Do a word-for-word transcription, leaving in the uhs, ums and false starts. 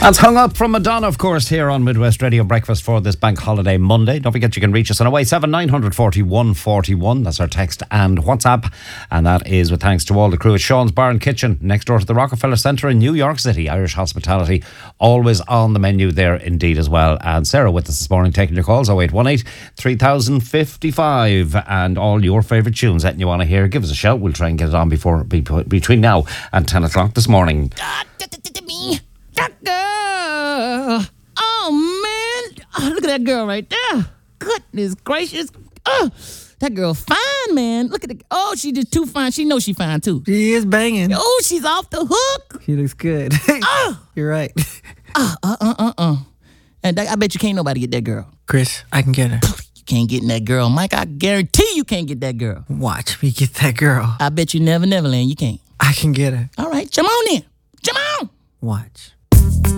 That's Hung Up from Madonna, of course, here on Midwest Radio Breakfast for this Bank Holiday Monday. Don't forget you can reach us on oh eight seven, nine four one, one four one. That's our text and WhatsApp. And that is with thanks to all the crew at Sean's Bar and Kitchen, next door to the Rockefeller Centre in New York City. Irish hospitality, always on the menu there indeed as well. And Sarah with us this morning, taking your calls, oh eight one eight, three thousand five. And all your favourite tunes that you want to hear, give us a shout. We'll try and get it on before between now and ten o'clock this morning. That girl. Oh, man. Oh, look at that girl right there. Goodness gracious. Oh, that girl fine, man. Look at the... Oh, she just too fine. She knows she fine, too. She is banging. Oh, she's off the hook. She looks good. Oh. You're right. Uh, uh, uh, uh, uh. And I bet you can't nobody get that girl. Chris, I can get her. You can't get that girl. Mike, I guarantee you can't get that girl. Watch me get that girl. I bet you never, never land. You can't. I can get her. All right, come on in. Come on. Watch.